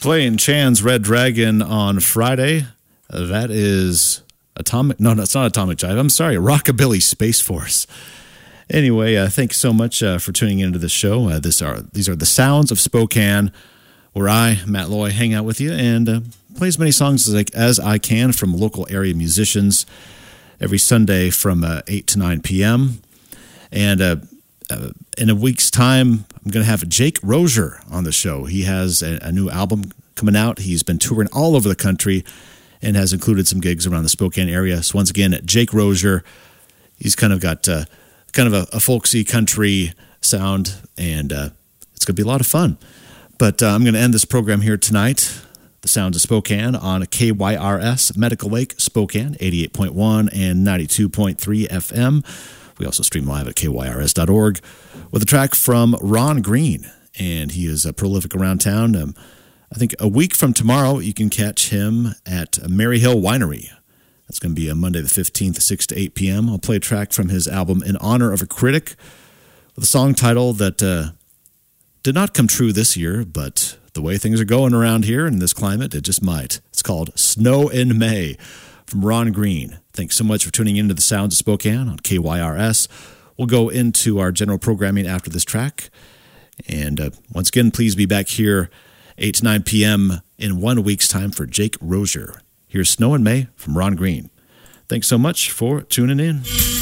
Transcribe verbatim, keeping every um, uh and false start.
playing Chan's Red Dragon on Friday. Uh, that is Atomic. No, no, it's not Atomic Jive. I'm sorry, Rockabilly Space Force. Anyway, uh, thanks so much uh, for tuning into the show. Uh, this are these are the sounds of Spokane, where I, Matt Loy, hang out with you and uh, play as many songs as I, as I can from local area musicians every Sunday from uh, eight to nine p.m. And uh, uh, in a week's time, I'm going to have Jake Rozier on the show. He has a, a new album coming out. He's been touring all over the country and has included some gigs around the Spokane area. So once again, Jake Rozier, he's kind of got uh, kind of a, a folksy country sound, and uh, it's going to be a lot of fun. But uh, I'm going to end this program here tonight, The Sounds of Spokane, on K Y R S, Medical Lake, Spokane, eighty-eight point one and ninety-two point three F M. We also stream live at K Y R S dot org with a track from Ron Green, and he is uh, prolific around town. Um, I think a week from tomorrow, you can catch him at Mary Hill Winery. That's going to be on Monday the fifteenth, six to eight p.m. I'll play a track from his album In Honor of a Critic with a song title that uh, did not come true this year, but the way things are going around here in this climate, it just might. It's called Snow in May from Ron Green. Thanks so much for tuning into the Sounds of Spokane on K Y R S. We'll go into our general programming after this track. And uh, once again, please be back here eight to nine p.m. in one week's time for Jake Rozier. Here's Snow in May from Ron Green. Thanks so much for tuning in.